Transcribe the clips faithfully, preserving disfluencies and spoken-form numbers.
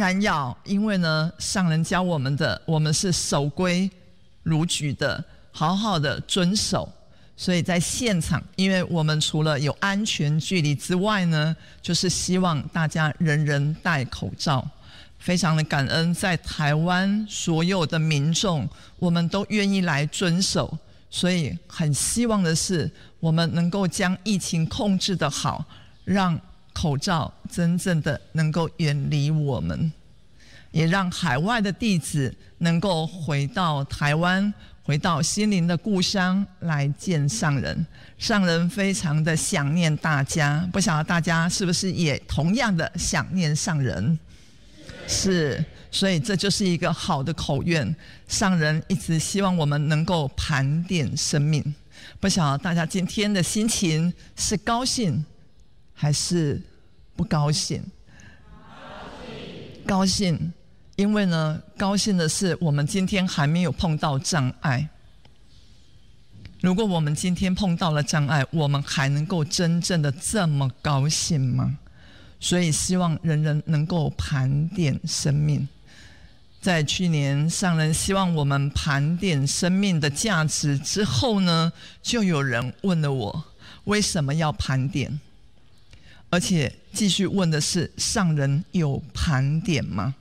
然要，因为呢，上人教我们的，我们是守规如矩的，好好的遵守。所以在现场，因为我们除了有安全距离之外呢，就是希望大家人人戴口罩。非常的感恩，在台湾所有的民众，我们都愿意来遵守。所以很希望的是，我们能够将疫情控制得好，让口罩真正的能够远离我们，也让海外的弟子能够回到台湾，回到心灵的故乡来见上人。上人非常的想念大家，不晓得大家是不是也同样的想念上人？是，所以这就是一个好的口愿。上人一直希望我们能够盘点生命。不晓得大家今天的心情是高兴还是不高兴？高兴，因为呢，高兴的是我们今天还没有碰到障碍。如果我们今天碰到了障碍，我们还能够真正的这么高兴吗？所以希望人人能够盘点生命。在去年上人希望我们盘点生命的价值之后呢，就有人问了我为什么要盘点，而且继续问的是上人有盘点吗？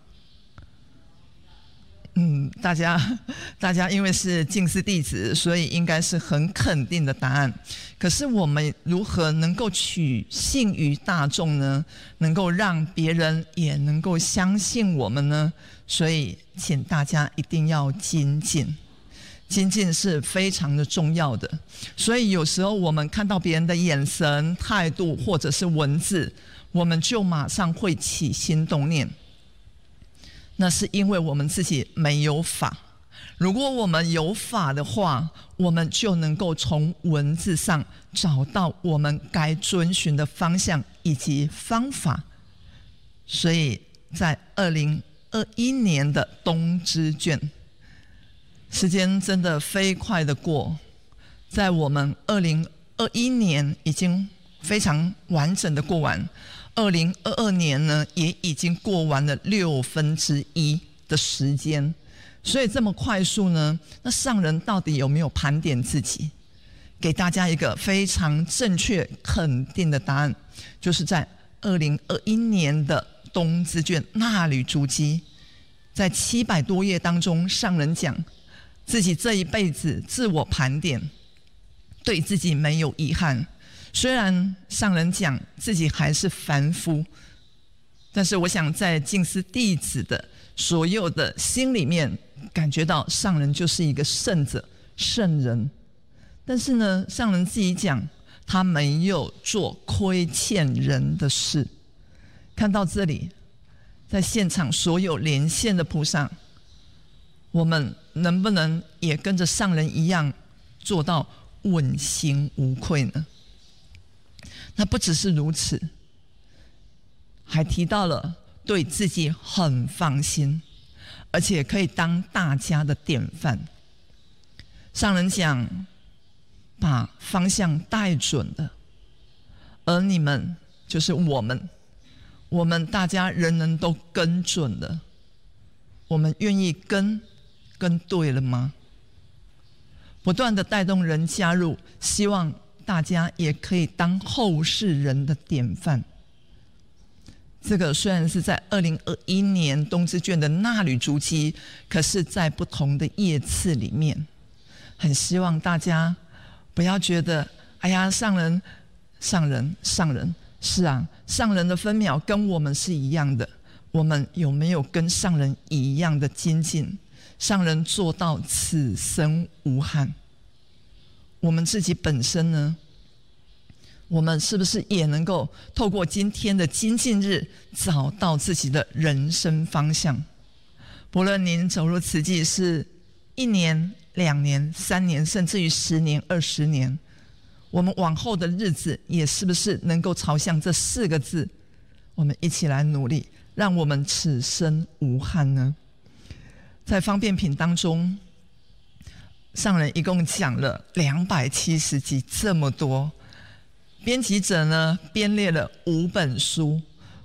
嗯，大家大家因为是净思弟子，所以应该是很肯定的答案。可是我们如何能够取信于大众呢？能够让别人也能够相信我们呢？所以请大家一定要精进，精进是非常的重要的。所以有时候我们看到别人的眼神、态度或者是文字，我们就马上会起心动念。那是因为我们自己没有法。如果我们有法的话，我们就能够从文字上找到我们该遵循的方向以及方法。所以在二零二一年的冬之卷，时间真的飞快的过，在我们二零二一年已经非常完整的过完，二零二二年呢也已经过完了六分之一的时间。所以这么快速呢，那上人到底有没有盘点自己？给大家一个非常正确肯定的答案，就是在二零二一年的冬之卷那履足迹，在七百多页当中，上人讲自己这一辈子自我盘点，对自己没有遗憾。虽然上人讲自己还是凡夫，但是我想在净思弟子的所有的心里面，感觉到上人就是一个圣者、圣人。但是呢，上人自己讲他没有做亏欠人的事。看到这里，在现场所有连线的菩萨，我们能不能也跟着上人一样做到问心无愧呢？那不只是如此，还提到了对自己很放心，而且可以当大家的典范。上人讲把方向带准了，而你们就是我们我们大家人人都跟准了，我们愿意跟跟对了吗？不断的带动人加入，希望大家也可以当后世人的典范。这个虽然是在二零二一年冬之卷的那履足迹，可是在不同的页次里面，很希望大家不要觉得哎呀，上人上人上人，是啊，上人的分秒跟我们是一样的，我们有没有跟上人一样的精进？上人做到此生无憾，我们自己本身呢，我们是不是也能够透过今天的精进日，找到自己的人生方向？不论您走入慈济是一年、两年、三年，甚至于十年、二十年，我们往后的日子也是不是能够朝向这四个字，我们一起来努力，让我们此生无憾呢？在方便品当中，上人一共讲了两百七十集，这么多。编辑者呢编列了五本书，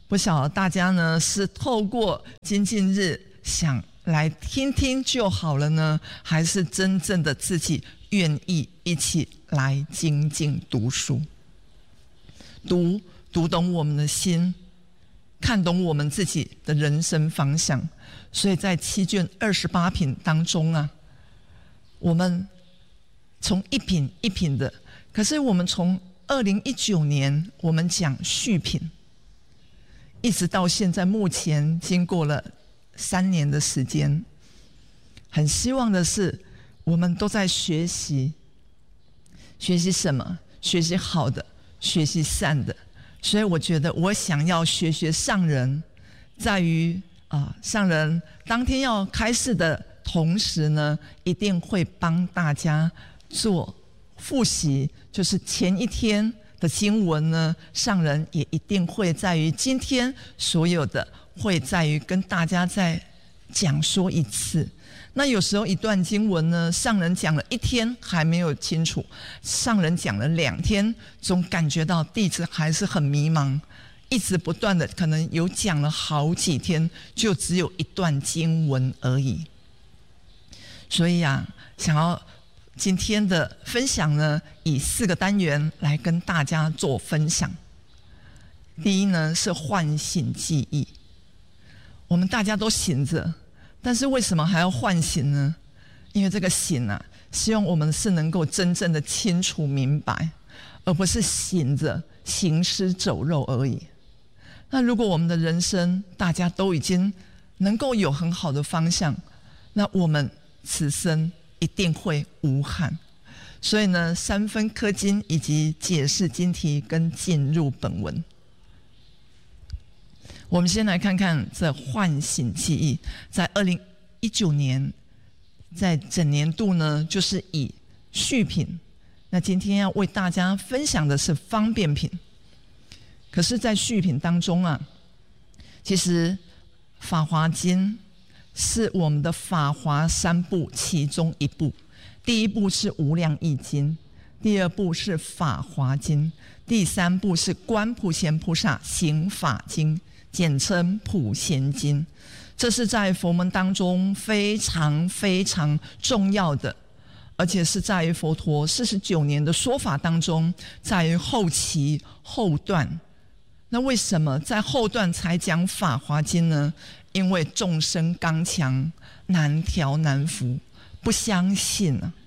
不晓得大家呢是透过精进日想来听听就好了呢，还是真正的自己愿意一起来精进读书，读读懂我们的心，看懂我们自己的人生方向。所以在七卷二十八品当中啊，我们从一品一品的，可是我们从二零一九年我们讲续品，一直到现在，目前经过了三年的时间，很希望的是，我们都在学习，学习什么？学习好的，学习善的。所以我觉得，我想要学学上人，在于啊，上人当天要开示的同时呢，一定会帮大家做复习，就是前一天的经文呢，上人也一定会在于今天所有的会在于跟大家再讲说一次。那有时候一段经文呢，上人讲了一天还没有清楚，上人讲了两天，总感觉到弟子还是很迷茫，一直不断的可能有讲了好几天，就只有一段经文而已。所以啊，想要今天的分享呢，以四个单元来跟大家做分享。第一呢，是唤醒记忆。我们大家都醒着，但是为什么还要唤醒呢？因为这个醒啊，希望我们是能够真正的清楚明白，而不是醒着行尸走肉而已。那如果我们的人生大家都已经能够有很好的方向，那我们此生一定会无憾。所以呢，三分科经以及解释经题跟进入本文。我们先来看看这唤醒记忆，在二零一九年，在整年度呢，就是以续品。那今天要为大家分享的是方便品。可是在续品当中啊，其实《法华经》是我们的法华三部其中一部。第一部是《无量义经》，第二部是《法华经》，第三部是《观普贤菩萨行法经》，简称普贤经。这是在佛门当中非常非常重要的，而且是在于佛陀四十九年的说法当中，在于后期后段。那为什么在后段才讲《法华经》呢？因为众生刚强，难调难服，不相信啊。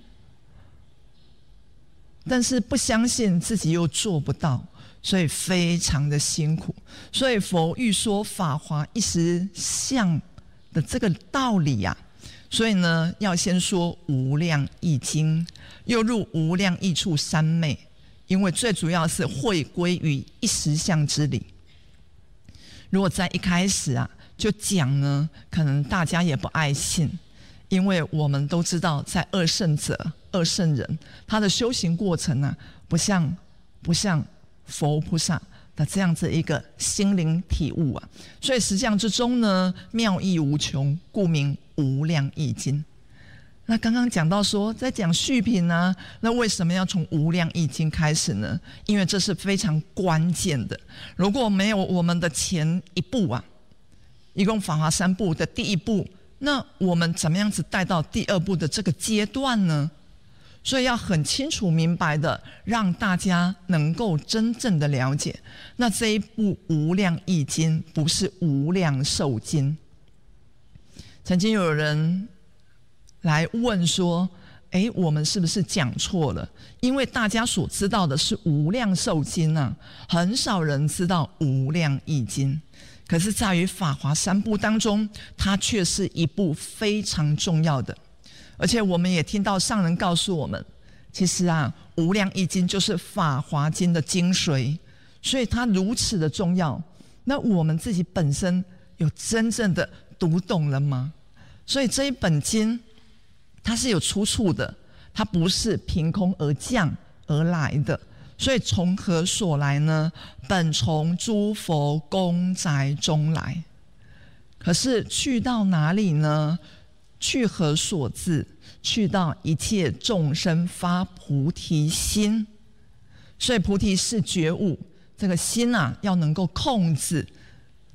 但是不相信自己又做不到，所以非常的辛苦。所以佛欲说法华一时相的这个道理啊，所以呢，要先说无量义经，又入无量义处三昧，因为最主要是会归于一时相之理。如果在一开始啊就讲呢，可能大家也不爱信，因为我们都知道，在二圣者、二圣人，他的修行过程啊，不像不像佛菩萨的这样子一个心灵体悟啊，所以实相之中呢，妙义无穷，故名无量义经。那刚刚讲到说，在讲续品啊，那为什么要从无量义经开始呢？因为这是非常关键的。如果没有我们的前一步啊，一共法华三部的第一步，那我们怎么样子带到第二步的这个阶段呢？所以要很清楚明白的，让大家能够真正的了解。那这一部无量义经不是无量寿经。曾经有人来问说，诶，我们是不是讲错了？因为大家所知道的是无量寿经啊，很少人知道无量义经。可是在于法华三部当中，它却是一部非常重要的。而且我们也听到上人告诉我们，其实啊，无量义经就是法华经的精髓，所以它如此的重要。那我们自己本身有真正的读懂了吗？所以这一本经它是有出处的，它不是凭空而降而来的。所以从何所来呢？本从诸佛宫宅中来。可是去到哪里呢？去何所至？去到一切众生发菩提心。所以菩提是觉悟，这个心啊要能够控制，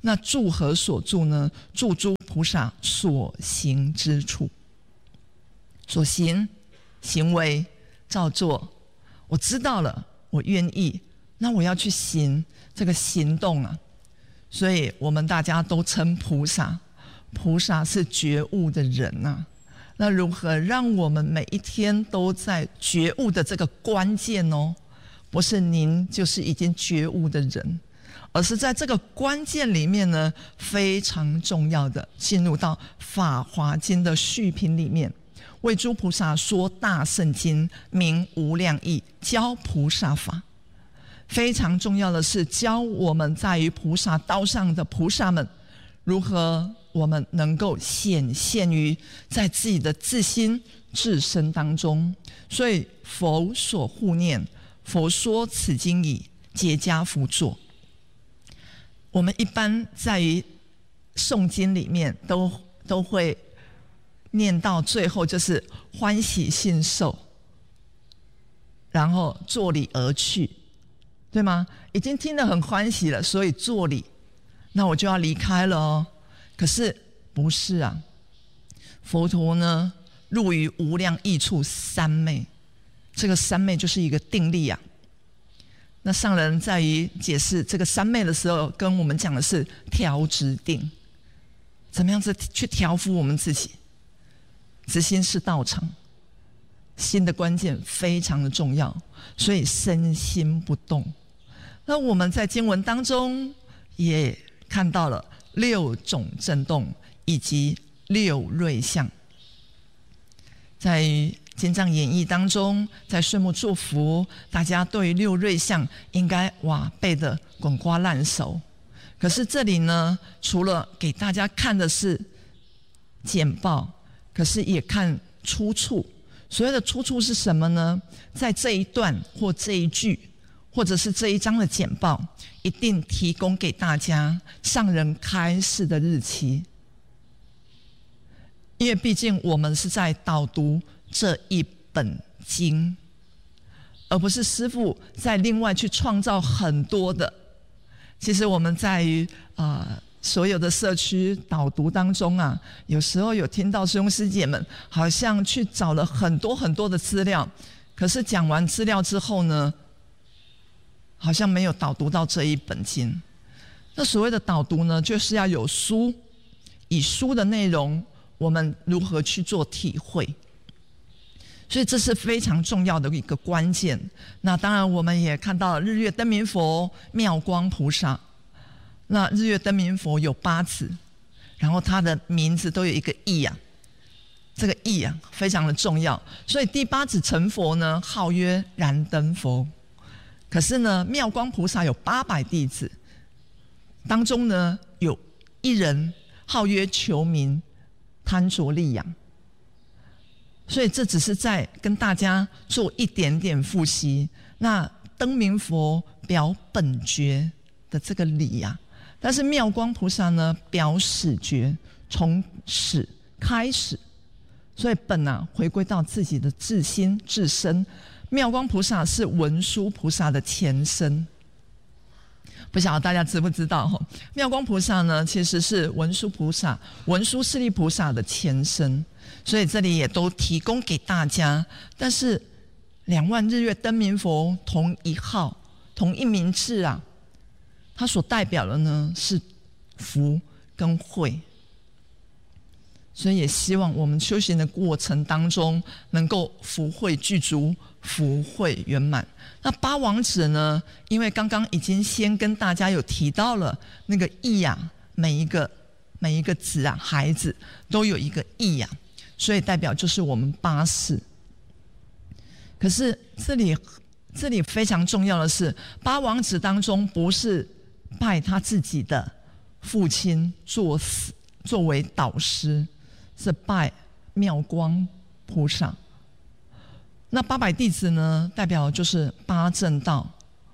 那住何所住呢？住诸菩萨所行之处。所行行为照做，我知道了，我愿意，那我要去行这个行动啊。所以我们大家都称菩萨，菩萨是觉悟的人啊。那如何让我们每一天都在觉悟的这个关键哦？不是您就是已经觉悟的人，而是在这个关键里面呢，非常重要的进入到《法华经》的序品里面，为诸菩萨说大圣经，名无量义，教菩萨法。非常重要的是教我们在于菩萨道上的菩萨们，如何我们能够显现于在自己的自心自身当中。所以佛所护念，佛说此经已，皆家福作。我们一般在于诵经里面都都会念到最后就是欢喜信受，然后作礼而去，对吗？已经听得很欢喜了，所以作礼，那我就要离开了哦。可是不是啊，佛陀呢入于无量义处三昧，这个三昧就是一个定力啊。那上人在于解释这个三昧的时候，跟我们讲的是调止定，怎么样子去调伏我们自己。直心是道场，心的关键非常的重要，所以身心不动。那我们在经文当中也看到了六种震动以及六瑞相。在经藏演义当中，在岁末祝福，大家对于六瑞相应该哇背得滚瓜烂熟。可是这里呢，除了给大家看的是简报，可是也看出处。所谓的出处是什么呢？在这一段或这一句，或者是这一章的简报，一定提供给大家上人开示的日期。因为毕竟我们是在导读这一本经，而不是师父在另外去创造很多的。其实我们在于呃所有的社区导读当中啊，有时候有听到师兄师姐们好像去找了很多很多的资料，可是讲完资料之后呢，好像没有导读到这一本经。那所谓的导读呢，就是要有书，以书的内容我们如何去做体会，所以这是非常重要的一个关键。那当然我们也看到日月灯明佛、妙光菩萨。那日月灯明佛有八子，然后他的名字都有一个义啊，这个义啊非常的重要。所以第八子成佛呢，号曰燃灯佛。可是呢，妙光菩萨有八百弟子，当中呢有一人号曰求名贪着利养。所以这只是在跟大家做一点点复习。那灯明佛表本觉的这个理啊，但是妙光菩萨呢表始觉，从始开始。所以本啊回归到自己的自心自身。妙光菩萨是文殊菩萨的前身，不晓得大家知不知道？妙光菩萨呢其实是文殊菩萨、文殊师利菩萨的前身，所以这里也都提供给大家。但是两万日月灯明佛同一号、同一名字啊，它所代表的呢是福跟慧。所以也希望我们修行的过程当中能够福慧具足，福慧圆满。那八王子呢，因为刚刚已经先跟大家有提到了那个义啊，每一个每一个子啊，孩子都有一个义啊，所以代表就是我们八世。可是这里这里非常重要的是，八王子当中不是拜他自己的父亲作作为导师，是拜妙光菩萨。那八百弟子呢，代表就是八正道。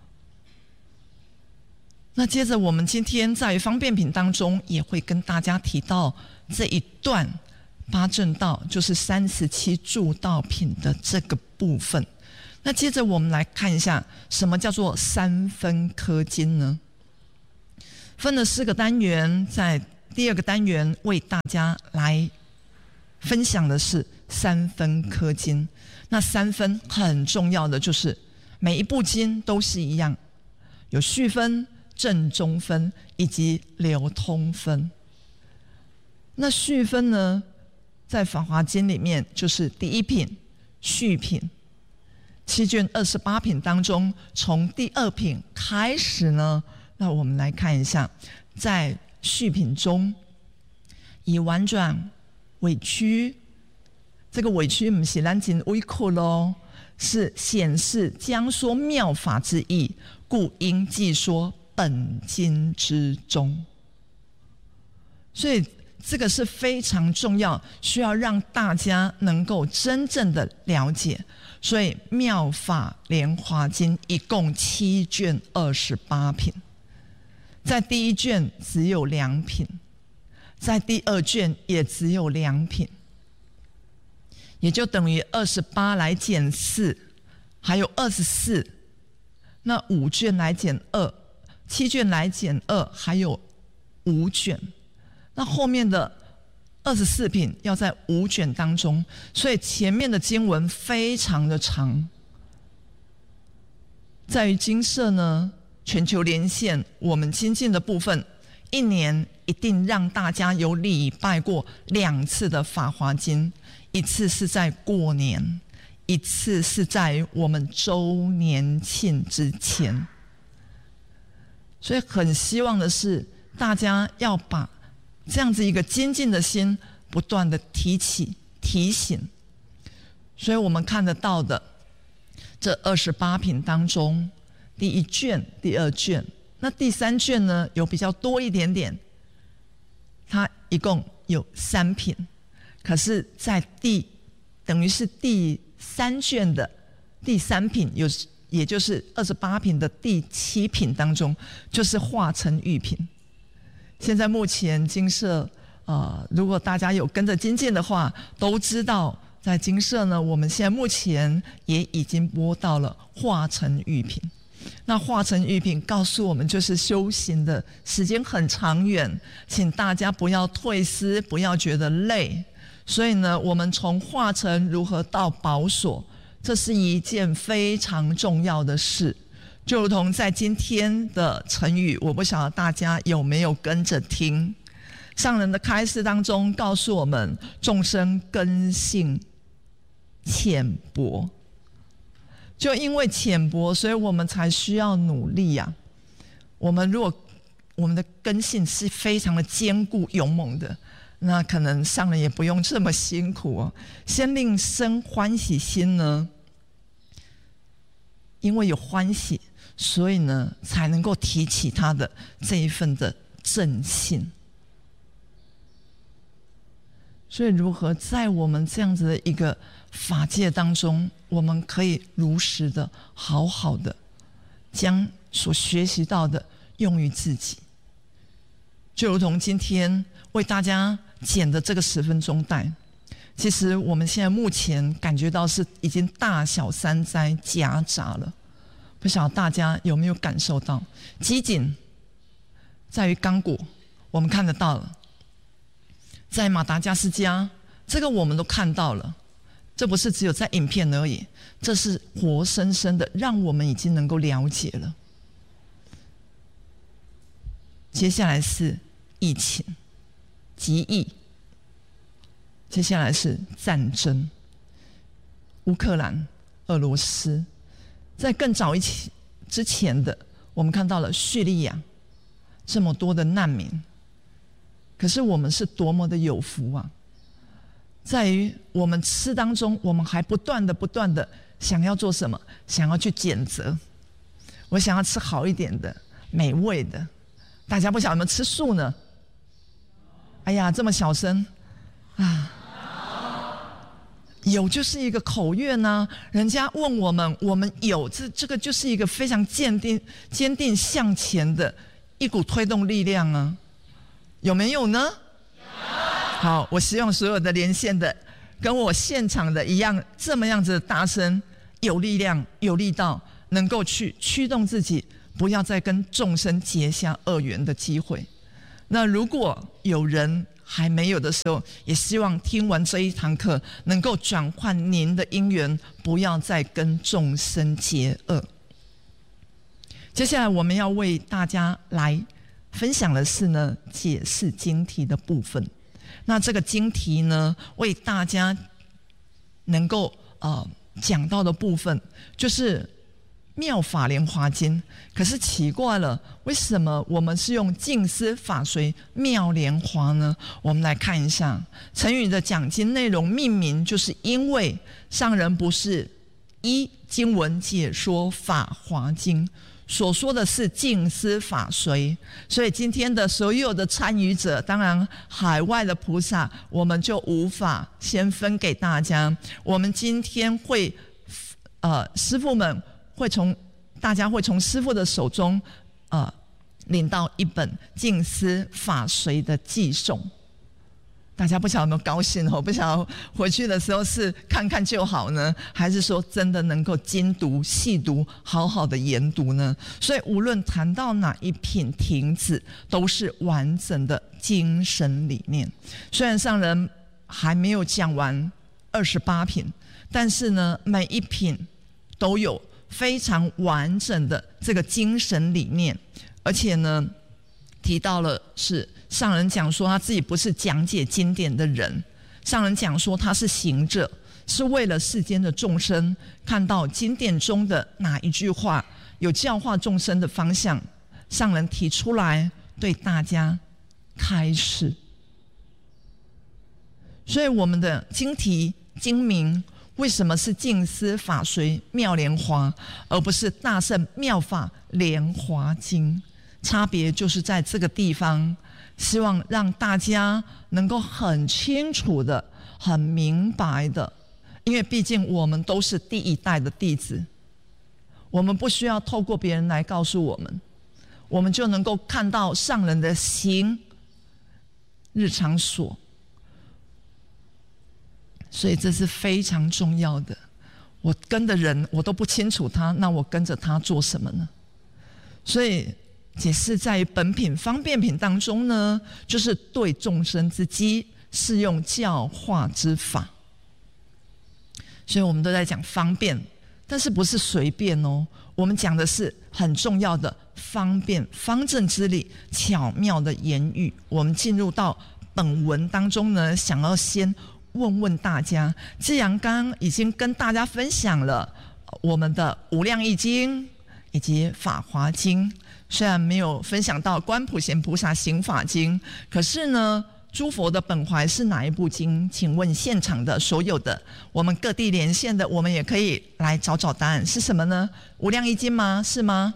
那接着我们今天在方便品当中也会跟大家提到这一段八正道，就是三十七助道品的这个部分。那接着我们来看一下，什么叫做三分科经呢？ 分了四个单元，在第二个单元为大家来分享的是三分科经。那三分很重要的就是每一部经都是一样，有序分、正中分以及流通分。那序分呢，在法华经里面就是第一品、序品。七卷二十八品当中，从第二品开始呢，那我们来看一下，在序品中，以婉转、委屈，这个委屈不是咱真委屈咯，是显示将说妙法之意，故应记说本经之中。所以这个是非常重要，需要让大家能够真正的了解。所以妙法莲华经一共七卷二十八品，在第一卷只有两品，在第二卷也只有两品，也就等于二十八来减四，还有二十四，那五卷来减二，七卷来减二，还有五卷。那后面的二十四品要在五卷当中，所以前面的经文非常的长。在于精舍呢，全球连线我们精进的部分，一年一定让大家有礼拜过两次的法华经，一次是在过年，一次是在我们周年庆之前。所以很希望的是，大家要把这样子一个精进的心不断的提起提醒。所以我们看得到的这二十八品当中，第一卷、第二卷，那第三卷呢有比较多一点点，它一共有三品，可是在第等于是第三卷的第三品，有也就是二十八品的第七品当中，就是化成玉品。现在目前精舍，呃，如果大家有跟着精进的话，都知道在精舍呢，我们现在目前也已经播到了化成玉品。那化成玉品告诉我们，就是修行的时间很长远，请大家不要退失，不要觉得累。所以呢，我们从化成如何到宝所，这是一件非常重要的事。就如同在今天的成语，我不晓得大家有没有跟着听。上人的开示当中告诉我们，众生根性浅薄，就因为浅薄，所以我们才需要努力啊。我们如果我们的根性是非常的坚固勇猛的，那可能上人也不用这么辛苦哦。先令生欢喜心呢，因为有欢喜，所以呢才能够提起他的这一份的正信。所以如何在我们这样子的一个法界当中，我们可以如实的好好的将所学习到的用于自己。就如同今天为大家剪的这个十分钟带，其实我们现在目前感觉到是已经大小三灾夹杂了，不晓得大家有没有感受到？机警在于刚果，我们看得到了；在马达加斯加，这个我们都看到了。这不是只有在影片而已，这是活生生的，让我们已经能够了解了。接下来是疫情、疾疫，接下来是战争，乌克兰、俄罗斯。在更早一起之前的，我们看到了叙利亚这么多的难民，可是我们是多么的有福啊！在于我们吃当中，我们还不断的不断的想要做什么？想要去检责，我想要吃好一点的、美味的。大家不晓得有没有吃素呢？哎呀，这么小声啊！有就是一个口愿呢、啊，人家问我们，我们有，这这个就是一个非常坚定、坚定向前的一股推动力量啊，有没有呢？好，我希望所有的连线的跟我现场的一样，这么样子的大声，有力量、有力道，能够去驱动自己， 不要再跟众生结下恶缘的机会。那如果有人还没有的时候，也希望听完这一堂课能够转换您的因缘，不要再跟众生结恶。接下来我们要为大家来分享的是呢，解释经题的部分。那这个经题呢，为大家能够呃讲到的部分就是妙法莲华经。可是奇怪了，为什么我们是用净思法随妙莲华呢？我们来看一下成语的讲经内容命名，就是因为上人不是依经文解说法华经，所说的是净思法随，所以今天的所有的参与者，当然海外的菩萨，我们就无法先分给大家。我们今天会，呃，师父们会从大家会从师父的手中，呃，领到一本净思法随的寄送。大家不晓得有没有高兴哦？不晓得回去的时候是看看就好呢，还是说真的能够精读细读，好好的研读呢？所以无论谈到哪一品亭子，都是完整的精神理念。虽然上人还没有讲完二十八品，但是呢，每一品都有非常完整的这个精神理念，而且呢，提到了是上人讲说他自己不是讲解经典的人，上人讲说他是行者，是为了世间的众生看到经典中的哪一句话有教化众生的方向，上人提出来对大家开示。所以我们的经题经名为什么是净思法随妙莲华，而不是大圣妙法莲华经？差别就是在这个地方，希望让大家能够很清楚的、很明白的，因为毕竟我们都是第一代的弟子，我们不需要透过别人来告诉我们，我们就能够看到上人的行日常所，所以这是非常重要的。我跟的人我都不清楚他，那我跟着他做什么呢？所以解释在于本品方便品当中呢，就是对众生之机，适用教化之法。所以我们都在讲方便，但是不是随便哦，我们讲的是很重要的方便方正之理，巧妙的言语。我们进入到本文当中呢，想要先问问大家，既然刚刚已经跟大家分享了我们的无量义经以及法华经，虽然没有分享到观普贤菩萨行法经，可是呢，诸佛的本怀是哪一部经？请问现场的所有的我们各地连线的，我们也可以来找找答案是什么呢？无量义经吗？是吗？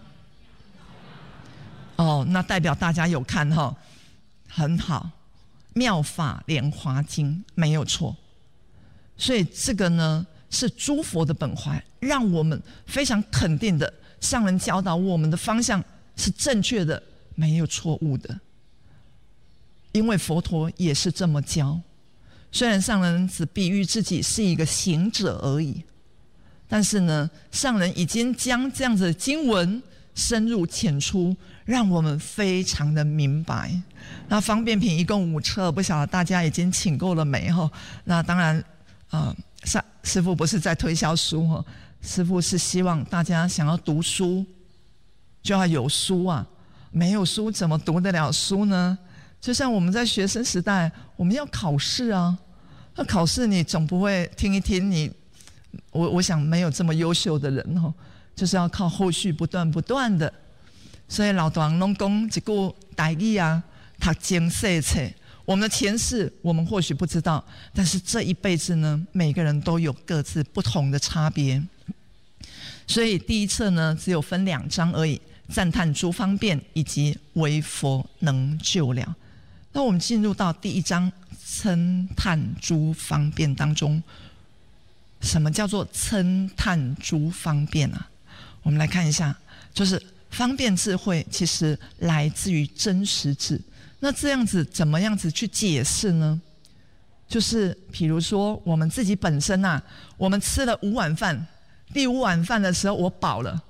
哦，那代表大家有看哈，很好，妙法莲华经没有错。所以这个呢是诸佛的本怀，让我们非常肯定的，上人教导我们的方向是正确的，没有错误的。因为佛陀也是这么教，虽然上人只比喻自己是一个行者而已，但是呢，上人已经将这样子的经文深入浅出，让我们非常的明白。那方便品一共五册，不晓得大家已经请够了没？那当然呃，师父不是在推销书，师父是希望大家想要读书就要有书啊，没有书怎么读得了书呢？就像我们在学生时代，我们要考试啊，那考试你总不会听一听你，我我想没有这么优秀的人哦，就是要靠后续不断不断的。所以老大人拢讲一句台语啊，读经世册。我们的前世我们或许不知道，但是这一辈子呢，每个人都有各自不同的差别。所以第一册呢，只有分两章而已，赞叹诸方便以及唯佛能救了。那我们进入到第一章称叹诸方便当中，什么叫做称叹诸方便啊？我们来看一下，就是方便智慧其实来自于真实智。那这样子怎么样子去解释呢？就是比如说我们自己本身啊，我们吃了五碗饭，第五碗饭的时候我饱了，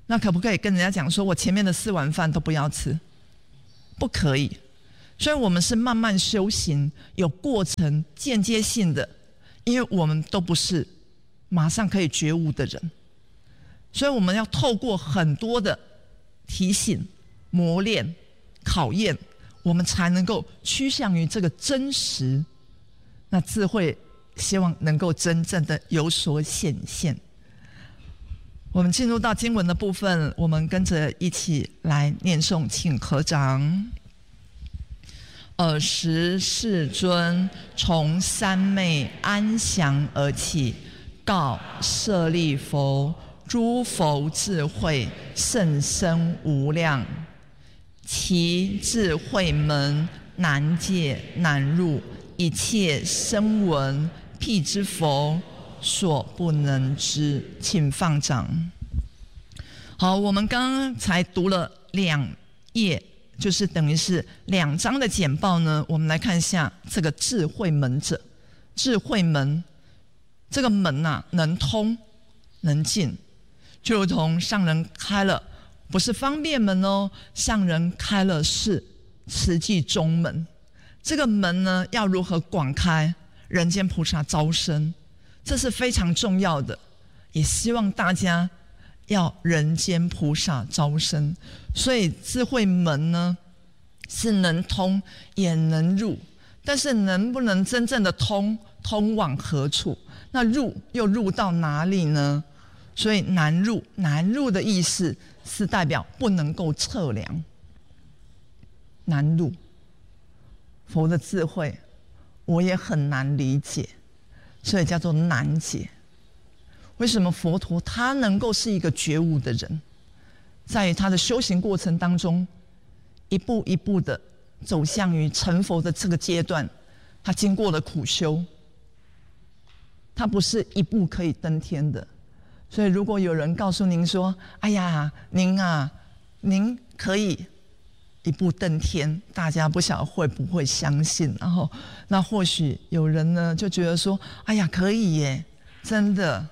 那可不可以跟人家讲说，我前面的四碗饭都不要吃？不可以。所以我们是慢慢修行，有过程、间接性的，因为我们都不是马上可以觉悟的人，所以我们要透过很多的提醒、磨练、考验，我们才能够趋向于这个真实。那智慧希望能够真正的有所显现。我们进入到经文的部分，我们跟着一起来念诵，请合掌。尔时世尊从三昧安详而起，告舍利弗：诸佛智慧甚深无量，其智慧门难解难入，一切声闻辟支佛所不能知。请放掌。好，我们刚刚才读了两页，就是等于是两章的简报呢。我们来看一下这个智慧门者，智慧门这个门啊，能通能进，就如同上人开了，不是方便门哦，上人开了是慈济中门。这个门呢，要如何广开，人间菩萨招生，这是非常重要的。也希望大家要人间菩萨招生，所以智慧门呢是能通也能入，但是能不能真正的通，通往何处？那入又入到哪里呢？所以难入，难入的意思是代表不能够测量，难入。佛的智慧我也很难理解，所以叫做难解。为什么佛陀他能够是一个觉悟的人，在他的修行过程当中，一步一步的走向于成佛的这个阶段，他经过了苦修，他不是一步可以登天的。所以如果有人告诉您说，哎呀，您啊，您可以一步登天，大家不晓得会不会相信。然后那或许有人呢就觉得说，哎呀，可以耶，真的。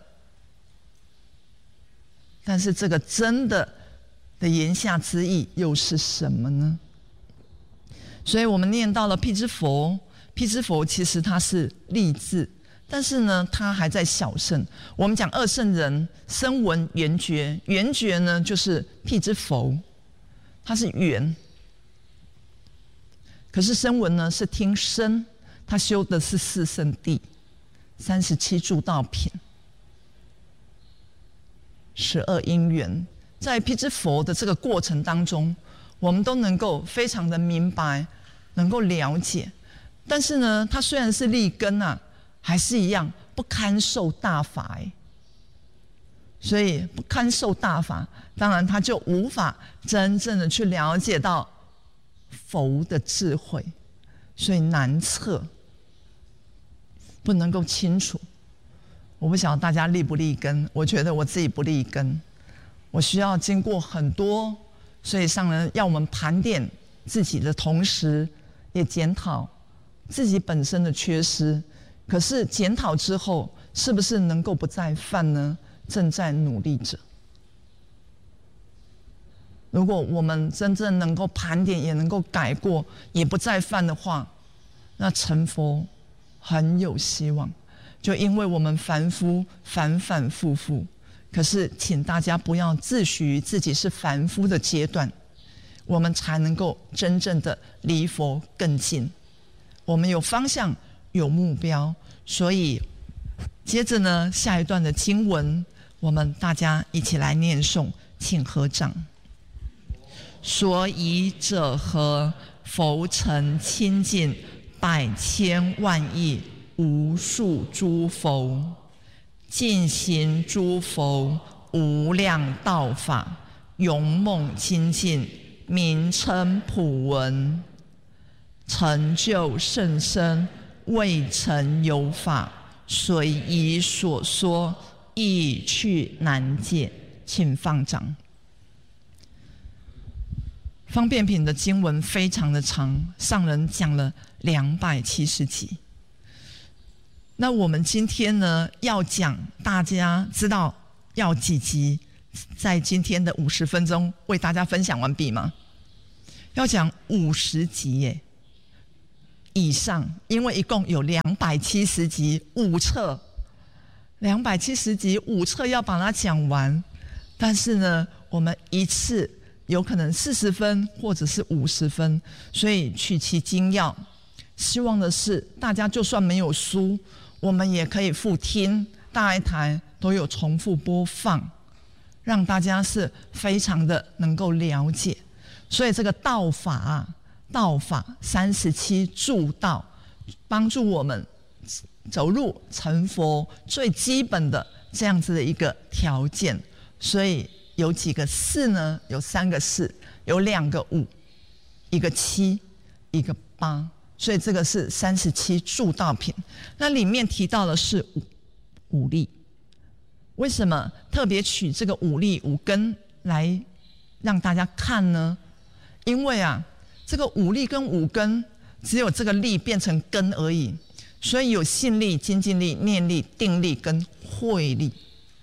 但是这个真的的言下之意又是什么呢？所以我们念到了辟支佛，辟支佛其实它是立志，但是呢它还在小圣。我们讲二圣人声闻缘觉，缘觉呢就是辟支佛，它是缘，可是声闻呢是听声，他修的是四圣谛、三十七助道品、十二因缘。在辟支佛的这个过程当中，我们都能够非常的明白，能够了解。但是呢，它虽然是立根啊，还是一样不堪受大法。所以不堪受大法，当然他就无法真正的去了解到佛的智慧，所以难测，不能够清楚。我不晓得大家立不立根，我觉得我自己不立根，我需要经过很多，所以上人要我们盘点自己的同时，也检讨自己本身的缺失。可是检讨之后，是不是能够不再犯呢？正在努力着。如果我们真正能够盘点，也能够改过，也不再犯的话，那成佛很有希望。就因为我们凡夫反反复复，可是请大家不要自诩于自己是凡夫的阶段，我们才能够真正的离佛更近。我们有方向，有目标，所以接着呢，下一段的经文，我们大家一起来念诵，请合掌。所以者何？佛尘清净，百千万亿无数诸佛，尽行诸佛无量道法，勇猛精进，名称普闻，成就甚深，未曾有法，随以所说，意趣难解。请放掌。方便品的经文非常的长，上人讲了两百七十集。那我们今天呢，要讲大家知道要几集， 在今天的五十分钟为大家分享完毕吗？要讲五十集耶以上，因为一共有两百七十集，五册，两百七十集五册要把它讲完。但是呢，我们一次有可能四十分或者是五十分，所以取其精要。希望的是大家就算没有书，我们也可以复听，大爱台都有重复播放，让大家是非常的能够了解。所以这个道法啊，道法三十七助道，帮助我们走入成佛最基本的这样子的一个条件。所以有几个四呢？有三个四，有两个五，一个七，一个八。所以这个是三十七助道品。那里面提到的是五五力，为什么特别取这个五力五根来让大家看呢？因为啊，这个五力跟五根只有这个力变成根而已，所以有信力、精进力、念力、定力跟慧力。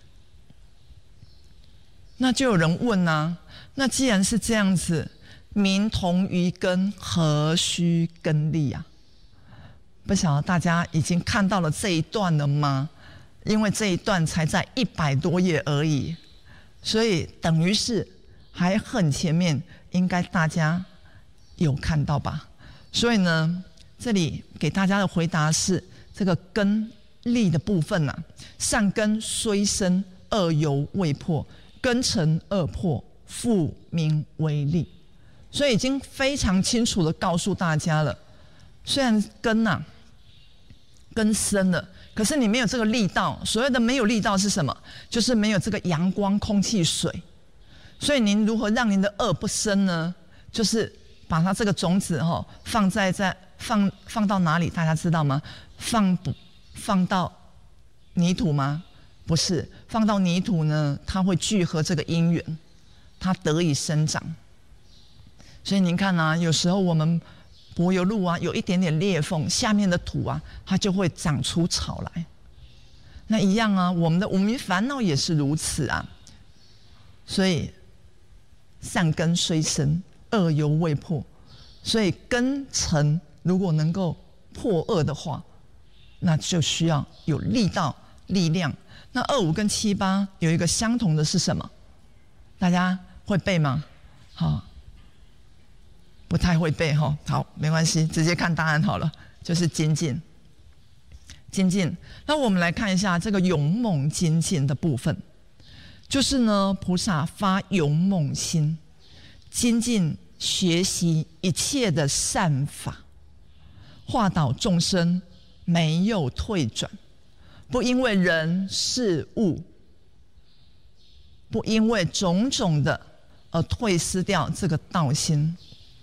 那就有人问啊，那既然是这样子，名同于根，何须根力啊？不晓得大家已经看到了这一段了吗？因为这一段才在一百多页而已，所以等于是还很前面，应该大家有看到吧？所以呢，这里给大家的回答是这个根力的部分啊，善根虽生，恶犹未破，根成恶破，复名为力。所以已经非常清楚的告诉大家了，虽然根啊根生了，可是你没有这个力道。所谓的没有力道是什么？就是没有这个阳光、空气、水。所以您如何让您的恶不生呢？就是把它这个种子哈、哦、放在在放放到哪里？大家知道吗？放放到泥土吗？不是，放到泥土呢，它会聚合这个因缘，它得以生长。所以您看啊，有时候我们柏油路啊有一点点裂缝，下面的土啊，它就会长出草来。那一样啊，我们的无明烦恼也是如此啊。所以善根虽生，恶犹未破。所以根成如果能够破恶的话，那就需要有力道、力量。那二五跟七八有一个相同的是什么？大家会背吗？好。不太会背哈，好，没关系，直接看答案好了，就是精进，精进。那我们来看一下这个勇猛精进的部分，就是呢，菩萨发勇猛心，精进学习一切的善法，化导众生，没有退转，不因为人事物，不因为种种的而退失掉这个道心。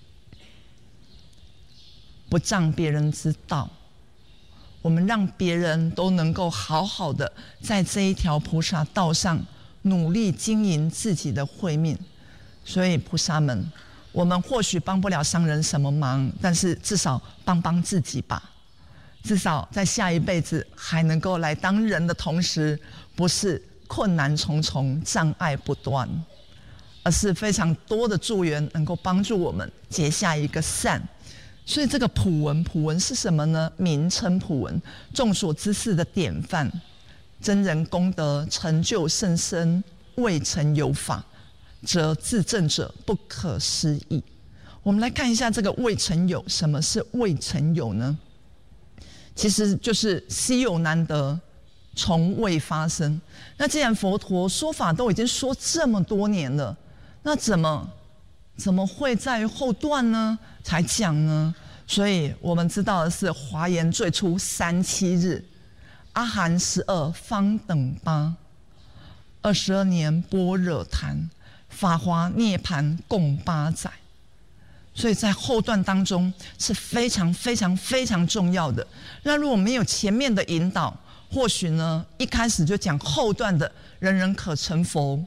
不仗别人之道，我们让别人都能够好好的在这一条菩萨道上努力经营自己的慧命。所以菩萨们，我们或许帮不了商人什么忙，但是至少帮帮自己吧。至少在下一辈子还能够来当人的同时，不是困难重重、障碍不断，而是非常多的助缘能够帮助我们结下一个善。所以这个普文，普文是什么呢？名称普文，众所知识的典范，真人功德成就甚深，未曾有法，则自证者不可思议。我们来看一下这个未曾有，什么是未曾有呢？其实就是稀有难得，从未发生。那既然佛陀说法都已经说这么多年了，那怎么怎么会在后段呢才讲呢？所以我们知道的是，华严最初三七日，阿含十二方等八，二十二年般若谈，法华涅槃共八载。所以在后段当中是非常非常非常重要的。那如果没有前面的引导，或许呢一开始就讲后段的人人可成佛。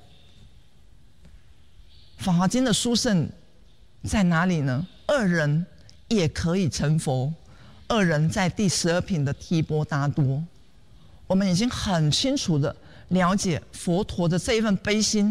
法华经的殊胜在哪里呢？二人也可以成佛。二人在第十二品的提婆达多，我们已经很清楚的了解佛陀的这一份悲心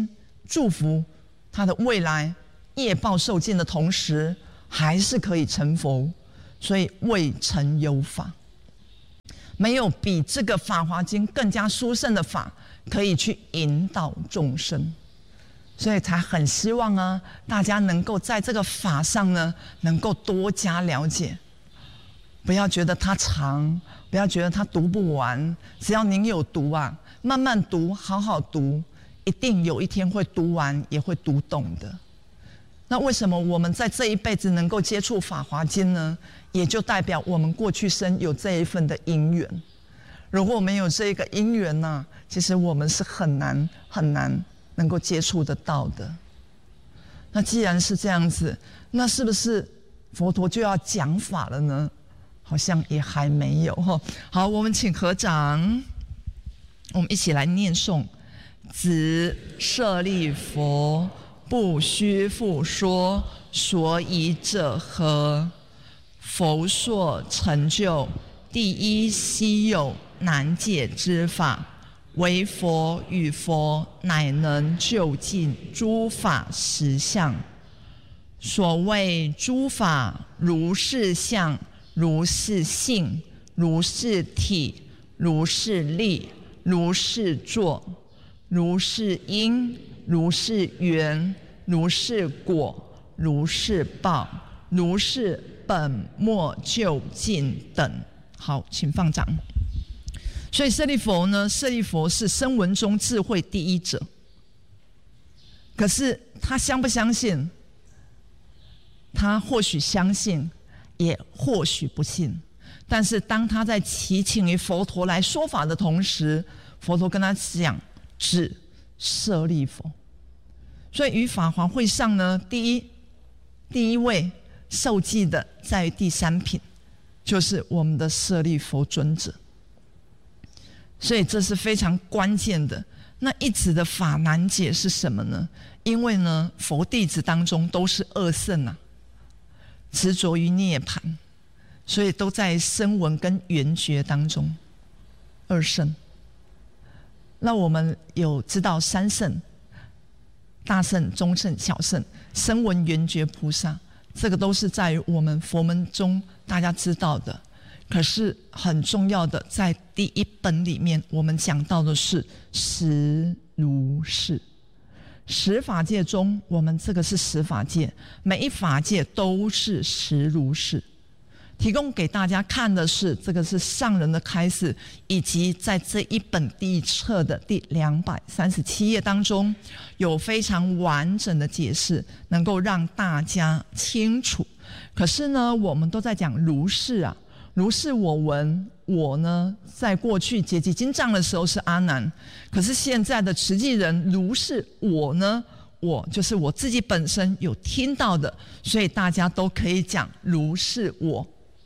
祝福他的未来业报受尽的同时，还是可以成佛。所以未成有法，没有比这个《法华经》更加殊胜的法可以去引导众生。所以才很希望啊，大家能够在这个法上呢，能够多加了解，不要觉得它长，不要觉得它读不完。只要您有读啊，慢慢读，好好读，一定有一天会读完，也会读懂的。那为什么我们在这一辈子能够接触《法华经》呢？也就代表我们过去生有这一份的因缘。如果没有这个因缘呢、啊，其实我们是很难很难能够接触得到的。那既然是这样子，那是不是佛陀就要讲法了呢？好像也还没有哈。好，我们请合掌，我们一起来念诵：子舍利佛，不须复说，所以者何？佛说成就第一稀有难解之法，唯佛与佛乃能究竟诸法实相。所谓诸法，如是相，如是性，如是体，如是力，如是作，如是因，如是缘，如是果，如是报，如是本末究竟等。好，请放掌。所以舍利佛呢，舍利佛是声闻中智慧第一者。可是他相不相信？他或许相信，也或许不信。但是当他在祈请于佛陀来说法的同时，佛陀跟他讲：指舍利佛。所以于法华会上呢，第一第一位受记的在于第三品，就是我们的舍利弗尊者。所以这是非常关键的。那一直的法难解是什么呢？因为呢，佛弟子当中都是二圣啊，执着于涅槃，所以都在声闻跟缘觉当中。二圣。那我们有知道三圣：大圣、中圣、小圣。声闻缘觉菩萨，这个都是在于我们佛门中大家知道的。可是很重要的，在第一本里面，我们讲到的是实如是。十法界中，我们这个是十法界，每一法界都是实如是。提供给大家看的是，这个是上人的开示，以及在这一本第一册的第两百三十七页当中，有非常完整的解释，能够让大家清楚。可是呢，我们都在讲如是啊，如是我闻。我呢，在过去结集经藏的时候是阿难，可是现在的慈济人如是我呢，我就是我自己本身有听到的，所以大家都可以讲如是我。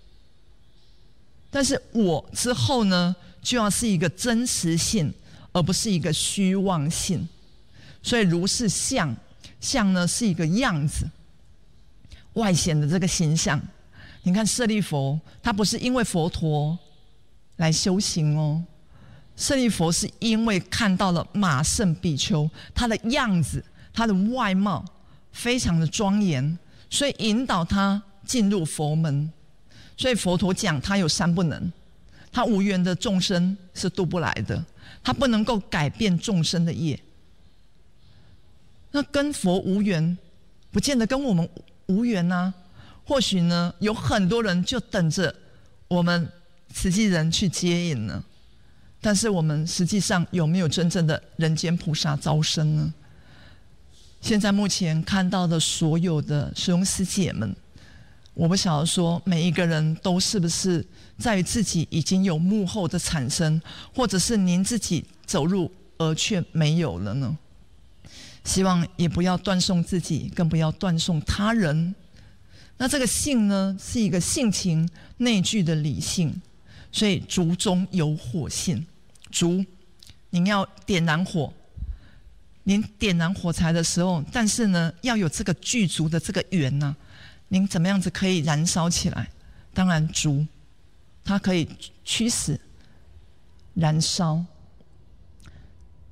但是我之后呢，就要是一个真实性，而不是一个虚妄性。所以如是相，相呢是一个样子，外显的这个形象。你看舍利佛，他不是因为佛陀来修行哦，舍利佛是因为看到了马胜比丘，他的样子，他的外貌非常的庄严，所以引导他进入佛门。所以佛陀讲他有三不能，他无缘的众生是渡不来的，他不能够改变众生的业。那跟佛无缘，不见得跟我们无缘啊。或许呢，有很多人就等着我们慈济人去接引呢，但是我们实际上有没有真正的人间菩萨招生呢？现在目前看到的所有的师兄师姐们，我不晓得说每一个人都是不是在于自己已经有幕后的产生，或者是您自己走入而却没有了呢？希望也不要断送自己，更不要断送他人。那这个性呢，是一个性情内聚的理性，所以烛中有火性。烛，您要点燃火，您点燃火柴的时候，但是呢，要有这个具足的这个缘呢、啊，您怎么样子可以燃烧起来？当然，烛它可以驱使燃烧。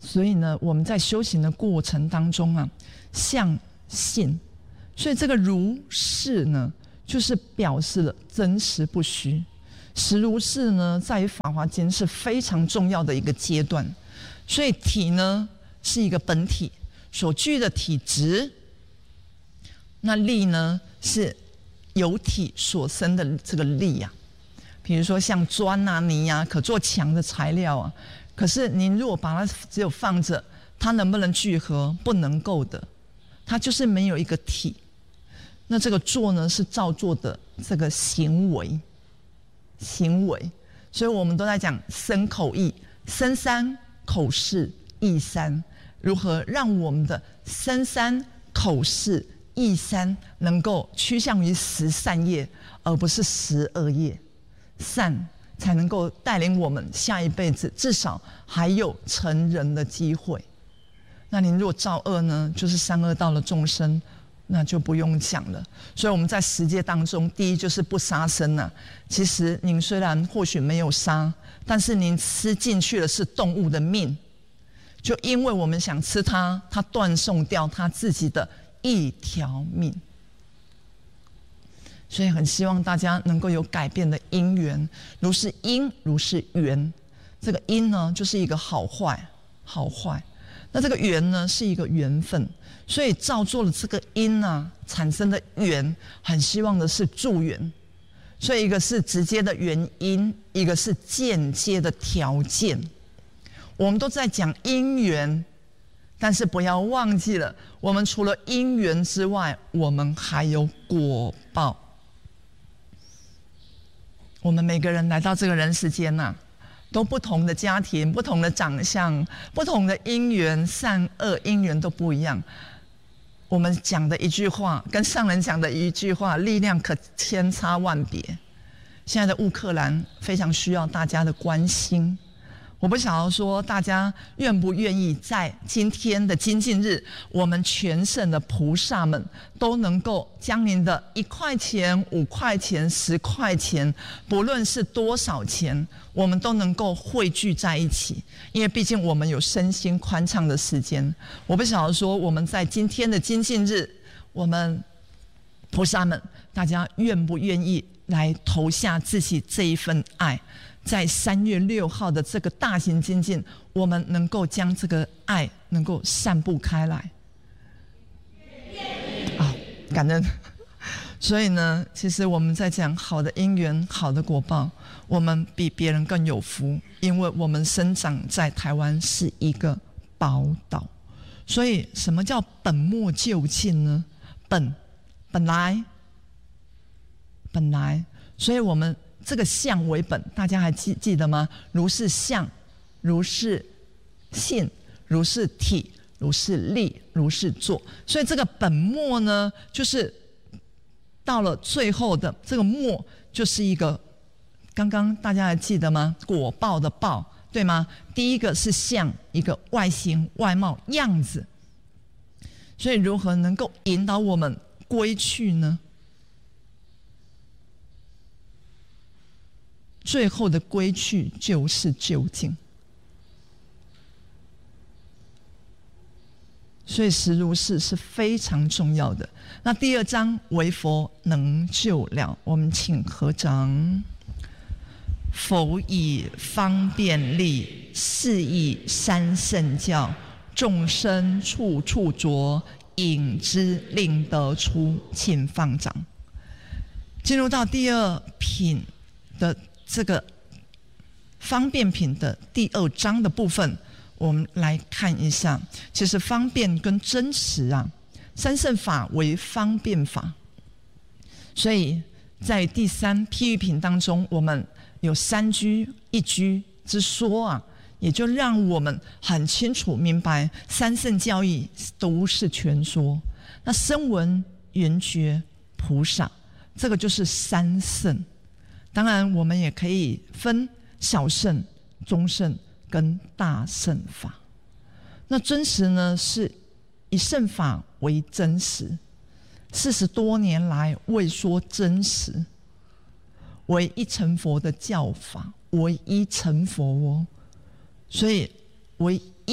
所以呢，我们在修行的过程当中啊，相信，所以这个如是呢，就是表示了真实不虚。实如是呢，在于《法华经》是非常重要的一个阶段。所以体呢是一个本体所具的体质，那力呢是由体所生的这个力啊。比如说像砖啊、泥啊，可做墙的材料啊。可是您如果把它只有放着，它能不能聚合？不能够的，它就是没有一个体。那这个做呢，是造作的这个行为，行为。所以我们都在讲身口意，身三，口四，意三。如何让我们的身三、口四、意三能够趋向于十善业，而不是十恶业？善才能够带领我们下一辈子至少还有成人的机会。那您如果造恶呢，就是三恶道的众生，那就不用讲了。所以我们在十戒当中，第一就是不杀生啊。其实您虽然或许没有杀，但是您吃进去的是动物的命，就因为我们想吃它，它断送掉它自己的一条命。所以很希望大家能够有改变的因缘，如是因，如是缘。这个因呢，就是一个好坏，好坏。那这个缘呢，是一个缘分。所以造作了这个因啊，产生的缘，很希望的是助缘。所以一个是直接的原因，一个是间接的条件。我们都在讲因缘，但是不要忘记了，我们除了因缘之外，我们还有果报。我们每个人来到这个人世间呐、啊，都不同的家庭、不同的长相、不同的因缘，善恶因缘都不一样。我们讲的一句话，跟上人讲的一句话，力量可千差万别。现在的乌克兰非常需要大家的关心。我不晓得说大家愿不愿意在今天的精进日，我们全省的菩萨们都能够将您的一块钱、五块钱、十块钱，不论是多少钱，我们都能够汇聚在一起。因为毕竟我们有身心宽敞的时间。我不晓得说我们在今天的精进日，我们菩萨们大家愿不愿意来投下自己这一份爱，在三月六号的这个大型精进，我们能够将这个爱能够散布开来。啊、哦，感恩。所以呢，其实我们在讲好的因缘、好的果报，我们比别人更有福，因为我们生长在台湾是一个宝岛。所以，什么叫本末就近呢？本，本来，本来，所以我们。这个相为本，大家还记记得吗？如是相，如是性，如是体，如是力，如是作。所以这个本末呢，就是到了最后的这个末，就是一个刚刚大家还记得吗？果报的报，对吗？第一个是相，一个外形、外貌、样子。所以如何能够引导我们归去呢？最后的归去就是究竟。所以实如是是非常重要的。那第二章为佛能救了，我们请合掌。佛以方便力，示意三圣教，众生处处着，引之令得出，请放掌。进入到第二品的这个方便品的第二章的部分，我们来看一下。其实方便跟真实啊，三圣法为方便法，所以在第三譬喻品当中，我们有三居一居之说啊，也就让我们很清楚明白三圣教义都是全说。那声闻、缘觉、菩萨，这个就是三圣。当然，我们也可以分小圣、中圣跟大圣法。那真实呢，是以圣法为真实，四十多年来未说真实，唯一成佛的教法，唯一成佛哦。所以唯一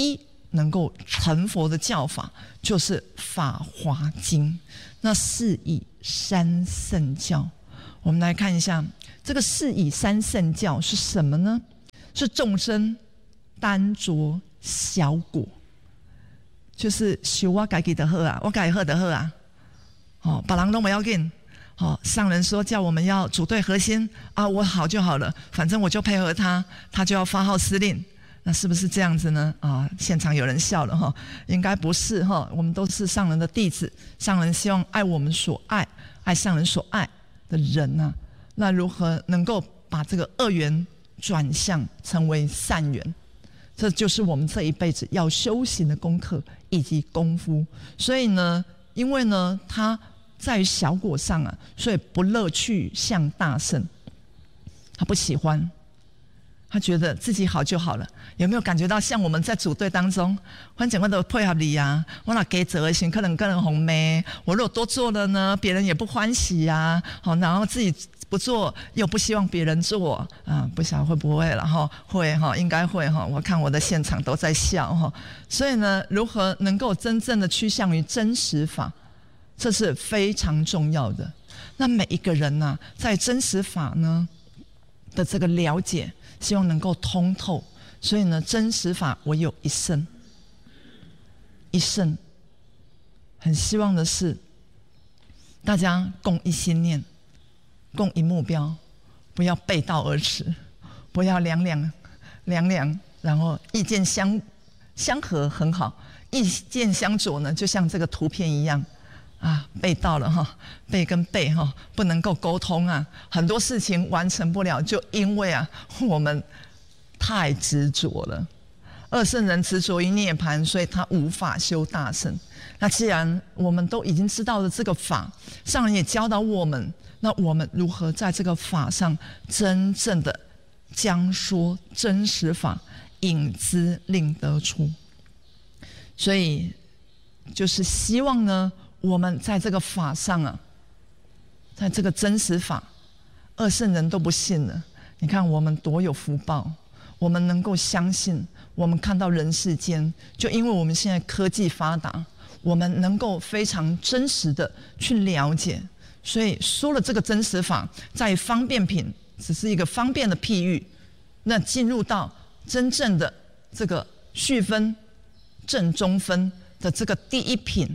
能够成佛的教法，就是《法华经》。那是以三圣教，我们来看一下，这个是以三圣教是什么呢？是众生单着小果，就是修我自己的好啊，我自己好的好啊，哦，别人都不要紧。哦，上人说叫我们要组队核心啊，我好就好了，反正我就配合他，他就要发号施令。那是不是这样子呢？啊，现场有人笑了哈，应该不是哈，我们都是上人的弟子，上人希望爱我们所爱，爱上人所爱的人啊。那如何能够把这个恶缘转向成为善缘？这就是我们这一辈子要修行的功课以及功夫。所以呢，因为呢，他在于小果上啊，所以不乐趣向大圣，他不喜欢，他觉得自己好就好了。有没有感觉到像我们在组队当中，反正我都配合你啊，我那给责行可能个人红妹，我如果多做了呢，别人也不欢喜啊，好，然后自己不做又不希望别人做啊，不晓得会不会了哈？会哈，应该会哈。我看我的现场都在笑哈。所以呢，如何能够真正的趋向于真实法？这是非常重要的。那每一个人呢、啊，在真实法呢的这个了解，希望能够通透。所以呢，真实法唯有一圣，一圣。很希望的是，大家共一心念，共一目标，不要背道而驰，不要两两两两，然后意见相相合很好，意见相左呢，就像这个图片一样。啊，背道了哈，背跟背哈不能够沟通啊，很多事情完成不了，就因为啊我们太执着了。二圣人执着于涅槃，所以他无法修大圣。那既然我们都已经知道了这个法，上人也教导我们，那我们如何在这个法上真正的将说真实法，引资令得出？所以就是希望呢，我们在这个法上啊，在这个真实法，二圣人都不信了。你看我们多有福报，我们能够相信，我们看到人世间，就因为我们现在科技发达，我们能够非常真实的去了解。所以说了这个真实法，在方便品只是一个方便的譬喻，那进入到真正的这个序分、正中分的这个第一品。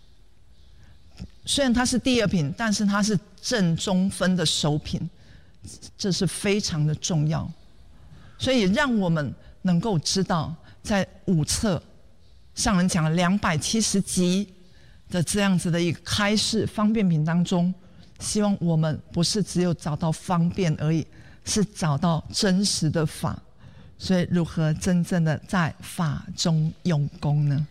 虽然它是第二品，但是它是正中分的首品，这是非常的重要。所以让我们能够知道，在五册上人讲了两百七十集的这样子的一个开示方便品当中，希望我们不是只有找到方便而已，是找到真实的法。所以如何真正的在法中用功呢？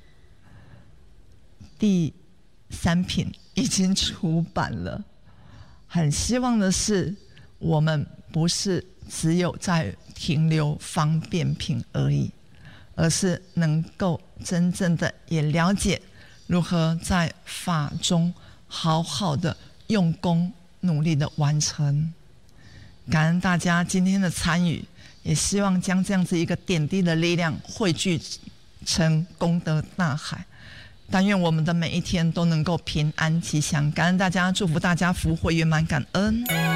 第三品已经出版了，很希望的是，我们不是只有在停留方便品而已，而是能够真正的也了解如何在法中好好的用功，努力的完成。感恩大家今天的参与，也希望将这样子一个点滴的力量汇聚成功德大海。但愿我们的每一天都能够平安吉祥，感恩大家，祝福大家福慧圆满，感恩。